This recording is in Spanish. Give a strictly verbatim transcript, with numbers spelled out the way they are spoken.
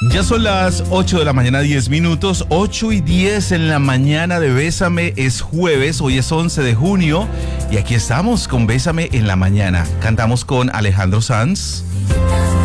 Ya son las ocho de la mañana, diez minutos, ocho y diez en la mañana de Bésame. Es jueves, hoy es once de junio y aquí estamos con Bésame en la mañana. Cantamos con Alejandro Sanz.